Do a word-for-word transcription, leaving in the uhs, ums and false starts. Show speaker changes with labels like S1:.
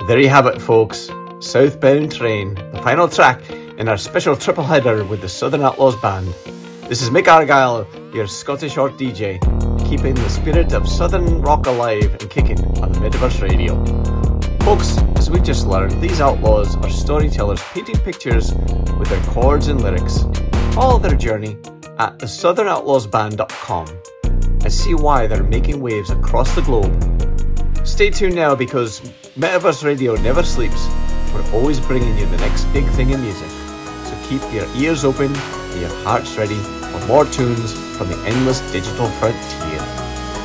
S1: There you have it, folks. Southbound Train, the final track in our special triple header with the Southern Outlaws Band. This is Mick Argyle, your Scottish Art D J, keeping the spirit of Southern rock alive and kicking on the Metaverse Radio. Folks, as we just learned, these outlaws are storytellers painting pictures with their chords and lyrics. Follow their journey at the southern outlaws band dot com and see why they're making waves across the globe. Stay tuned now because Metaverse Radio never sleeps. We're always bringing you the next big thing in music. So keep your ears open and your hearts ready for more tunes from the endless digital frontier.